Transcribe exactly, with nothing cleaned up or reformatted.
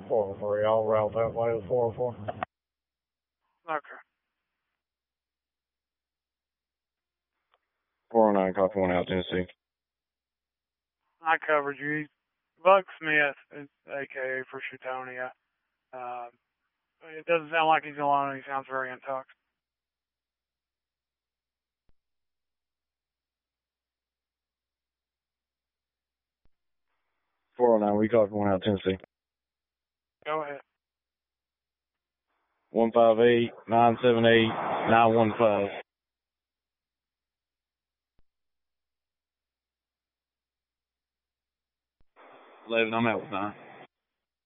four oh three. I'll route that way to four oh four. Okay. four oh nine, copy one out, Tennessee. I covered you. Buck Smith, a k a for Chatonia. Uh, it doesn't sound like he's alone. He sounds very intoxicated. four oh nine, we copy one out, Tennessee. Go ahead. one five eight, nine seven eight, nine one five. eleven, I'm out with nine.